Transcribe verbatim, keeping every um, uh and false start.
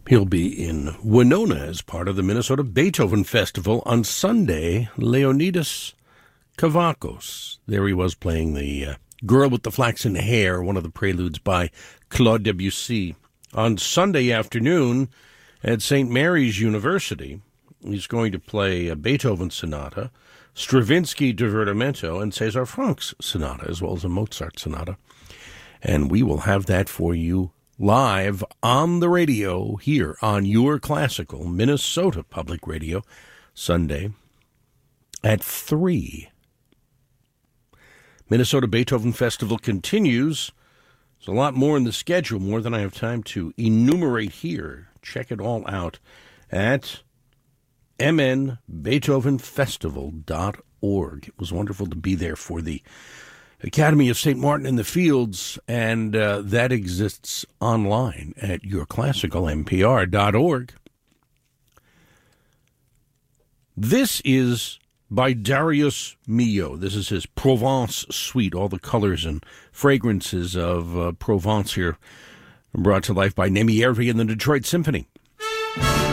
He'll be in Winona as part of the Minnesota Beethoven Festival on Sunday. Leonidas Kavakos. There he was playing the uh, Girl with the Flaxen Hair, one of the preludes by Claude Debussy. On Sunday afternoon at Saint Mary's University, he's going to play a Beethoven sonata, Stravinsky Divertimento, and César Franck's sonata, as well as a Mozart sonata. And we will have that for you live on the radio here on Your Classical Minnesota Public Radio, Sunday at three. Minnesota Beethoven Festival continues. There's a lot more in the schedule, more than I have time to enumerate here. Check it all out at m n beethoven festival dot org. It was wonderful to be there for the Academy of Saint Martin in the Fields, and uh, that exists online at your classical m p r dot org. This is by Darius Milhaud. This is his Provence suite, all the colors and fragrances of uh, Provence here, brought to life by Nemi Hervé and the Detroit Symphony.